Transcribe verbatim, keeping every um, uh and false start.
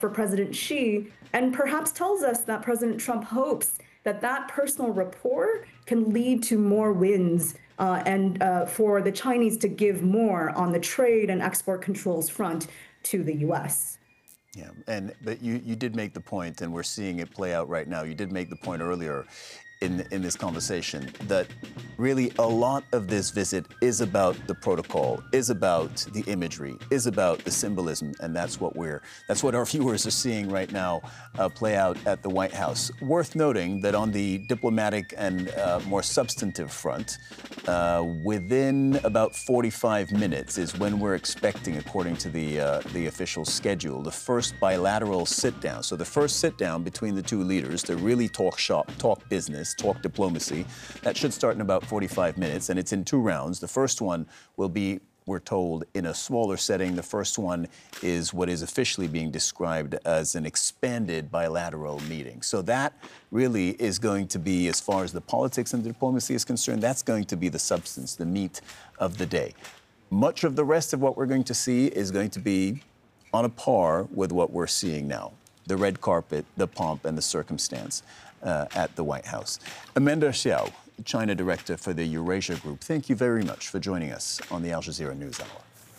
for President Xi, and perhaps tells us that President Trump hopes that that personal rapport can lead to more wins uh, and uh, for the Chinese to give more on the trade and export controls front to the U S. Yeah, and but you, you did make the point, and we're seeing it play out right now. You did make the point earlier in, in this conversation that really a lot of this visit is about the protocol, is about the imagery, is about the symbolism, and that's what we're that's what our viewers are seeing right now uh, play out at the White House. Worth noting that on the diplomatic and uh, more substantive front, uh, within about forty-five minutes is when we're expecting, according to the uh, the official schedule, the first bilateral sit-down. So the first sit-down between the two leaders to really talk shop, talk business, talk diplomacy. That should start in about forty-five minutes, and it's in two rounds. The first one will be, we're told, in a smaller setting. The first one is what is officially being described as an expanded bilateral meeting. So that really is going to be, as far as the politics and diplomacy is concerned, that's going to be the substance, the meat of the day. Much of the rest of what we're going to see is going to be on a par with what we're seeing now. The red carpet, the pomp, and the circumstance uh, at the White House. Amanda Xiao, China Director for the Eurasia Group, thank you very much for joining us on the Al Jazeera NewsHour.